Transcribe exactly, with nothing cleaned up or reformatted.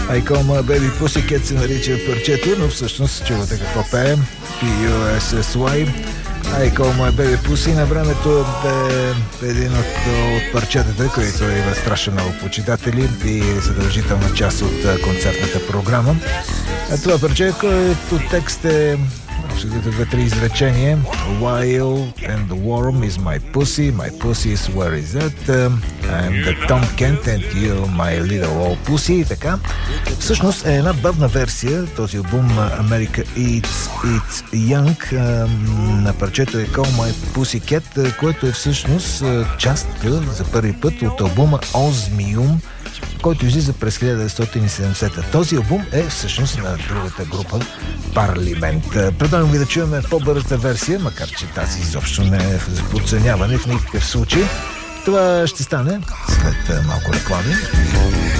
I Call My Baby Pussycat се нарича парчето, но всъщност чувате какво пее. Пи Ю Ес Ес Уай. I Call My Baby Pussy на времето е един от, от парчетата, които има страшно много почитатели и задължителна част от концертната програма. А това парче, който текст е две-три изречения. Wild and warm is my pussy, my pussy is where is that, I'm the Tom Kent and you're my little old pussy и така. Всъщност е една бавна версия, този албум America Eats It's Young на парчето е Call My Pussycat, което е всъщност част за първи път от албума Osmium, който излиза през хиляда деветстотин и седемдесета. Този албум е всъщност на другата група Парламент. Предлагам ви да чуваме по-бързата версия, макар че тази изобщо не е за подценяване в никакъв случай. Това ще стане след малко реклами.